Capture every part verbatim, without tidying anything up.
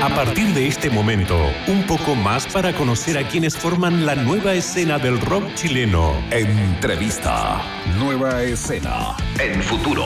A partir de este momento, un poco más para conocer a quienes forman la nueva escena del rock chileno. Entrevista. Nueva escena. En Futuro.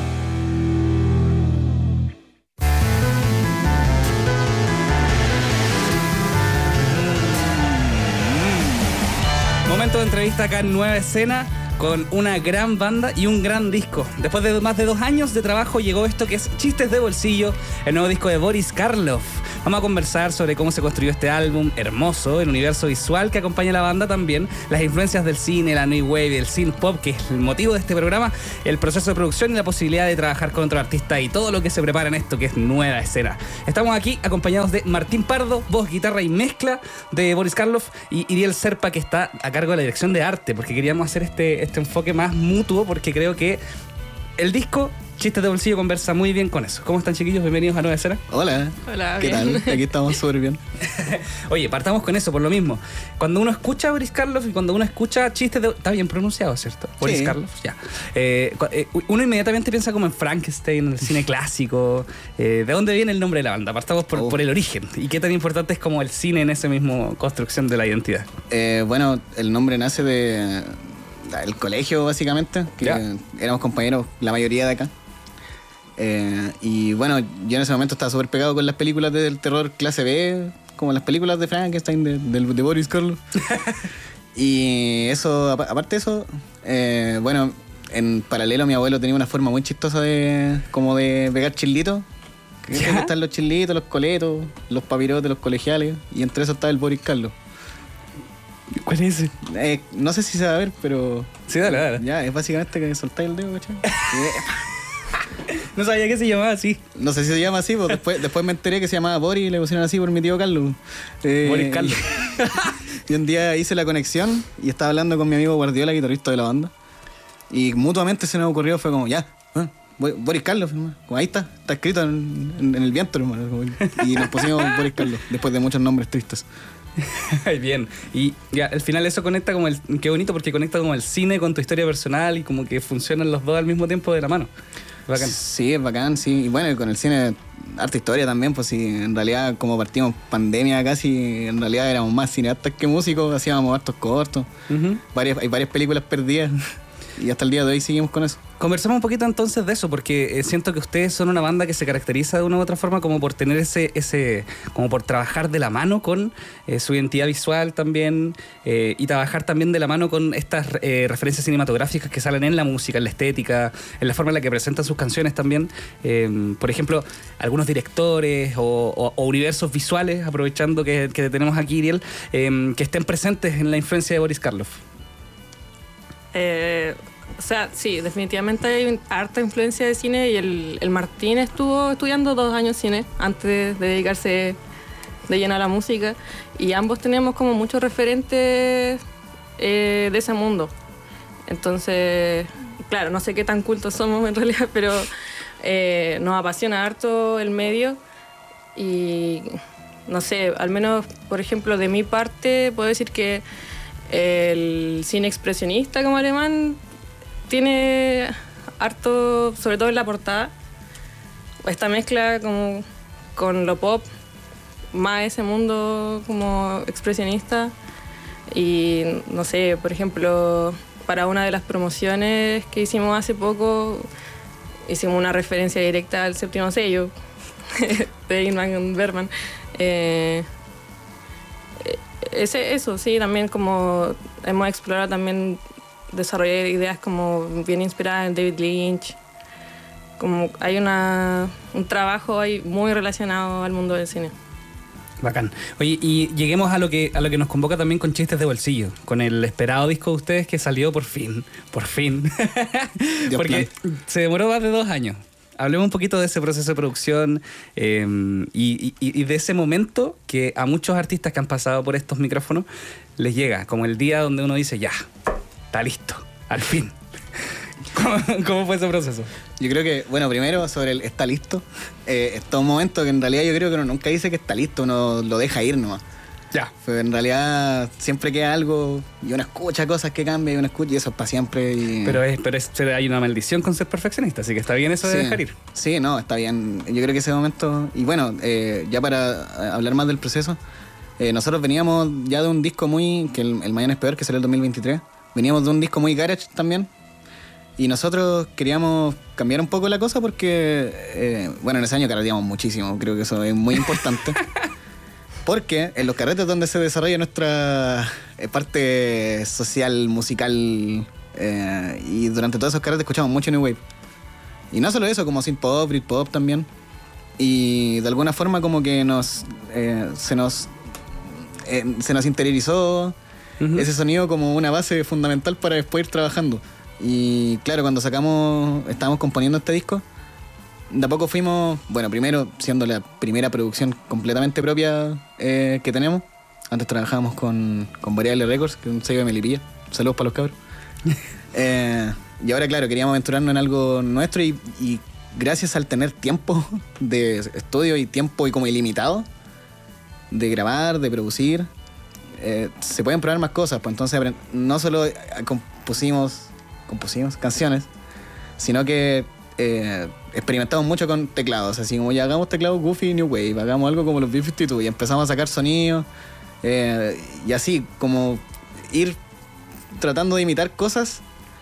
Momento de entrevista acá en Nueva Escena con una gran banda y un gran disco. Después de más de dos años de trabajo llegó esto que es Chistes de Bolsillo, el nuevo disco de Boris Karloff. Vamos a conversar sobre cómo se construyó este álbum hermoso, el universo visual que acompaña a la banda también, las influencias del cine, la new wave y el synth pop, que es el motivo de este programa, el proceso de producción y la posibilidad de trabajar con otro artista y todo lo que se prepara en esto que es Nueva Escena. Estamos aquí acompañados de Martín Pardo, voz, guitarra y mezcla de Boris Karloff, y Iriel Serpa, que está a cargo de la dirección de arte, porque queríamos hacer este, este enfoque más mutuo, porque creo que el disco Chistes de Bolsillo conversa muy bien con eso. ¿Cómo están, chiquillos? Bienvenidos a Nueva Escena. Hola. Hola, ¿Qué bien. tal? Aquí estamos súper bien. Oye, partamos con eso, por lo mismo. Cuando uno escucha a Boris Karloff y cuando uno escucha chistes de... Está bien pronunciado, ¿cierto? Boris Sí. Karloff, ya. Eh, eh, uno inmediatamente piensa como en Frankenstein, en el cine clásico. Eh, ¿De dónde viene el nombre de la banda? Partamos por, Oh. por el origen. ¿Y qué tan importante es como el cine en esa misma construcción de la identidad? Eh, bueno, el nombre nace de del colegio, básicamente, que Ya. éramos compañeros, la mayoría de acá. Eh, y bueno, yo en ese momento estaba súper pegado con las películas del terror clase B, como las películas de Frankenstein, de, de, de Boris Karloff. Y eso, apa- aparte de eso, eh, bueno, en paralelo mi abuelo tenía una forma muy chistosa de como de pegar chilitos. Que ¿Ya? están los chilitos, los coletos, los papirotes, los colegiales, y entre eso estaba el Boris Karloff. ¿Cuál es ese? Eh, no sé si se va a ver, pero Sí, dale, dale. ya, es básicamente que soltáis el dedo, ¿cachai? Eh, No sabía que se llamaba así. no sé si se llama así, pues después, después me enteré que se llamaba Boris y le pusieron así por mi tío Carlos. Eh, Boris Karloff. Y un día hice la conexión y estaba hablando con mi amigo Guardiola, guitarrista de la banda. Y mutuamente se nos ocurrió, fue como, ya, ah, Bo- Boris Karloff, hermano. Como ahí está, está escrito en, en- en el viento, hermano. Como- Y nos pusimos Boris Karloff, después de muchos nombres tristes. Ay, bien. Y ya, al final eso conecta como el... Qué bonito, porque conecta como el cine con tu historia personal y como que funcionan los dos al mismo tiempo de la mano. Bacán. Sí, es bacán, sí. Y bueno, y con el cine, harta historia también, pues sí, en realidad como partimos pandemia casi, en realidad éramos más cineastas que músicos, hacíamos hartos cortos, Ujú. varias, hay varias películas perdidas y hasta el día de hoy seguimos con eso. Conversamos un poquito entonces de eso, porque eh, siento que ustedes son una banda que se caracteriza de una u otra forma como por tener ese, ese como por trabajar de la mano con eh, su identidad visual también, eh, y trabajar también de la mano con estas eh, referencias cinematográficas que salen en la música, en la estética, en la forma en la que presentan sus canciones también. Eh, por ejemplo, algunos directores o, o- o universos visuales, aprovechando que, que tenemos aquí, Iriel, eh, que estén presentes en la influencia de Boris Karloff. Eh, o sea, sí, definitivamente hay harta influencia de cine y el, el Martín estuvo estudiando dos años cine antes de dedicarse de lleno a la música y ambos teníamos como muchos referentes eh, de ese mundo. Entonces, claro, no sé qué tan cultos somos en realidad, pero eh, nos apasiona harto el medio y no sé, al menos, por ejemplo, de mi parte puedo decir que el cine expresionista como alemán tiene harto, sobre todo en la portada, esta mezcla como con lo pop, más ese mundo como expresionista. Y no sé, por ejemplo, para una de las promociones que hicimos hace poco, hicimos una referencia directa al séptimo sello de Ingmar Bergman. Eh, ese, eso, sí, también como hemos explorado también desarrollar ideas como bien inspiradas en David Lynch. Como hay una, un trabajo ahí muy relacionado al mundo del cine. Bacán. Oye, y lleguemos a lo que a lo que nos convoca también con Chistes de Bolsillo, con el esperado disco de ustedes que salió por fin, por fin. Dios Porque se demoró más de dos años. Hablemos un poquito de ese proceso de producción eh, y, y- y de ese momento que a muchos artistas que han pasado por estos micrófonos les llega, como el día donde uno dice, ya, está listo, al fin. ¿Cómo, cómo fue ese proceso? Yo creo que, bueno, primero sobre el está listo, eh, es todo un momento que en realidad yo creo que uno nunca dice que está listo, uno lo deja ir nomás. Ya. Pero en realidad siempre queda algo y uno escucha cosas que cambian y uno escucha y eso es para siempre. Y... Pero, es, pero, es, pero hay una maldición con ser perfeccionista, así que está bien eso de sí, dejar ir. Sí, no, está bien. Yo creo que ese momento... Y bueno, eh, ya para hablar más del proceso, eh, nosotros veníamos ya de un disco muy... que el, el Mañana es Peor, que salió el dos mil veintitrés. Veníamos de un disco muy garage también. Y nosotros queríamos cambiar un poco la cosa porque, eh, bueno, en ese año carreteamos muchísimo. Creo que eso es muy importante. Porque en los carretes donde se desarrolla nuestra parte social, musical, eh, y durante todos esos carretes escuchamos mucho New Wave. Y no solo eso, como synth pop, Britpop también. Y de alguna forma como que nos eh, se nos eh, se nos interiorizó uh-huh. ese sonido como una base fundamental para después ir trabajando. Y claro, cuando sacamos, estábamos componiendo este disco, de a poco fuimos, bueno, primero siendo la primera producción completamente propia eh, que tenemos. Antes trabajábamos con, con Variable Records, que es un sello de Melipilla. Saludos para los cabros. eh, y ahora, claro, queríamos aventurarnos en algo nuestro y, y gracias al tener tiempo de estudio y tiempo y como ilimitado de grabar, de producir, eh, se pueden probar más cosas. Pues entonces no solo compusimos, compusimos canciones, sino que Eh, experimentamos mucho con teclados, así como ya hagamos teclado Goofy New Wave, hagamos algo como los B cincuenta y dos y empezamos a sacar sonidos eh, y así como ir tratando de imitar cosas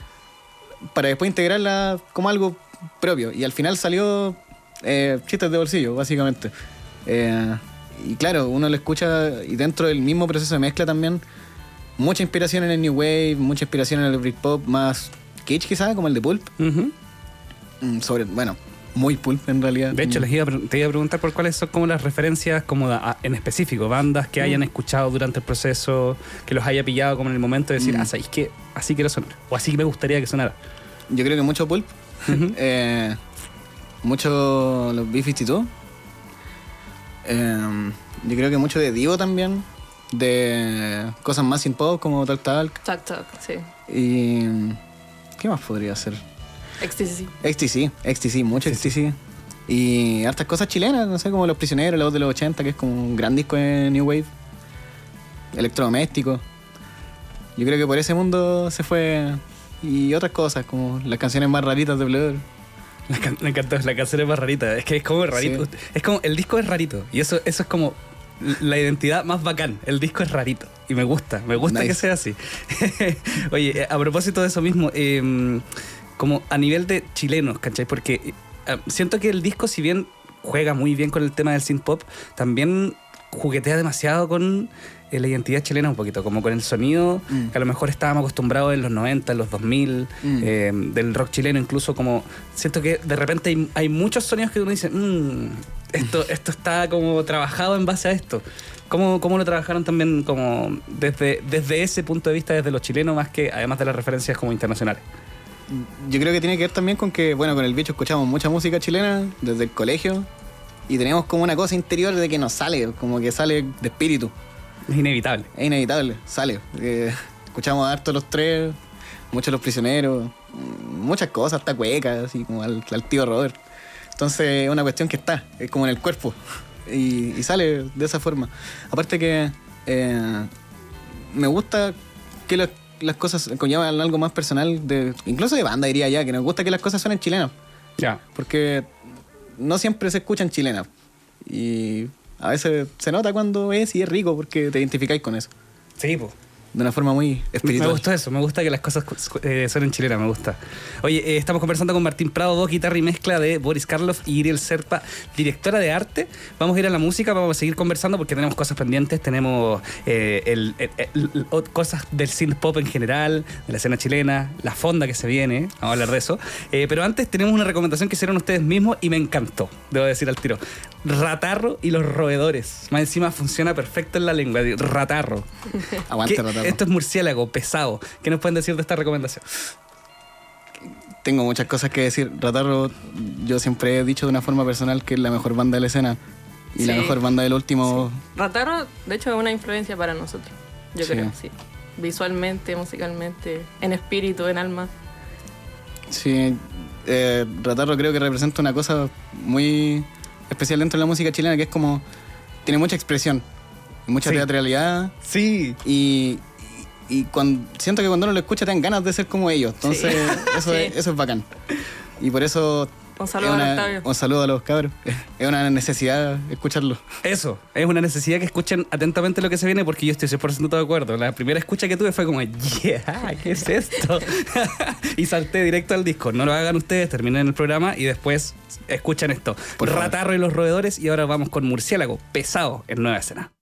para después integrarlas como algo propio y al final salió eh, Chistes de Bolsillo, básicamente. Eh, y claro, uno lo escucha y dentro del mismo proceso de mezcla también mucha inspiración en el New Wave, mucha inspiración en el Britpop más kitsch quizás, como el de Pulp. Uh-huh. Sobre, bueno, muy Pulp en realidad. De hecho, les iba a, te iba a preguntar por cuáles son como las referencias como a, en específico, bandas que hayan escuchado durante el proceso, que los haya pillado como en el momento de decir, mm. ah, ¿sabéis qué? Así quiero sonar, o así me gustaría que sonara. Yo creo que mucho Pulp, uh-huh. eh, mucho los B cincuenta y dos, eh, yo creo que mucho de Divo también, de cosas más sin pop como Talk Talk. Talk Talk, sí. Y ¿qué más podría ser? X T C. X T C, X T C, mucho X T C. Y hartas cosas chilenas, no sé, como Los Prisioneros, la voz de los ochenta, que es como un gran disco de New Wave. Electrodoméstico. Yo creo que por ese mundo se fue. Y otras cosas, como las canciones más raritas de Blur. Me encantó, la canción es más rarita. Es que es como rarito. Sí. Es como, el disco es rarito. Y eso, eso es como la identidad más bacán. El disco es rarito. Y me gusta, me gusta nice. Que sea así. Oye, a propósito de eso mismo, eh, como a nivel de chilenos, ¿cachai? Porque eh, siento que el disco, si bien juega muy bien con el tema del synth pop, también juguetea demasiado con eh, la identidad chilena un poquito, como con el sonido mm. que a lo mejor estábamos acostumbrados en los noventa, en los dos mil, mm. eh, del rock chileno incluso, como siento que de repente hay, hay muchos sonidos que uno dice, mmm, esto, esto está como trabajado en base a esto. ¿Cómo, cómo lo trabajaron también como desde, desde ese punto de vista, desde los chilenos, más que además de las referencias como internacionales? Yo creo que tiene que ver también con que, bueno, con el bicho escuchamos mucha música chilena desde el colegio y tenemos como una cosa interior de que nos sale, como que sale de espíritu. Es inevitable. Es inevitable, sale. Eh, escuchamos harto los tres, muchos Los Prisioneros, muchas cosas, hasta cuecas, así como al, al tío Robert. Entonces es una cuestión que está, es como en el cuerpo y, y sale de esa forma. Aparte que eh, me gusta que los las cosas conllevan algo más personal, de incluso de banda diría ya, que nos gusta que las cosas suenen chilenas. Ya. Yeah. Porque no siempre se escuchan chilenas. Y a veces se nota cuando es y es rico porque te identificáis con eso. Sí, pues. De una forma muy espiritual. Me gustó eso, me gusta que las cosas eh, suenen chilenas, me gusta. Oye, eh, estamos conversando con Martín Prado, voz, guitarra y mezcla de Boris Karloff y Iriel Serpa, directora de arte. Vamos a ir a la música, vamos a seguir conversando porque tenemos cosas pendientes, tenemos eh, el, el, el, el, cosas del synth pop en general, de la escena chilena, la fonda que se viene, vamos a hablar de eso. Eh, pero antes tenemos una recomendación que hicieron ustedes mismos y me encantó, debo decir al tiro. Ratarro y los roedores. Más encima funciona perfecto en la lengua. Ratarro. Aguante, Ratarro. Esto es murciélago, pesado. ¿Qué nos pueden decir de esta recomendación? Tengo muchas cosas que decir. Ratarro, yo siempre he dicho de una forma personal que es la mejor banda de la escena. Y sí. La mejor banda del último... Sí. Ratarro, de hecho, es una influencia para nosotros. Yo sí. creo, sí. Visualmente, musicalmente, en espíritu, en alma. Sí. Eh, Ratarro creo que representa una cosa muy especial dentro de la música chilena, que es como... Tiene mucha expresión. mucha Sí. teatralidad. Sí. Y, y, y cuando, siento que cuando uno lo escucha te dan ganas de ser como ellos. Entonces, Sí. eso, Sí. es, eso es bacán. Y por eso. Un saludo es a una- Octavio. Un saludo a los cabros. Es una necesidad escucharlo. Eso, es una necesidad que escuchen atentamente lo que se viene porque yo estoy cien por ciento de acuerdo. La primera escucha que tuve fue como, yeah, ¿qué es esto? Y salté directo al disco. No lo hagan ustedes, terminen el programa y después escuchan esto. Por favor. Ratarro y los roedores y ahora vamos con Murciélago, pesado en Nueva Escena.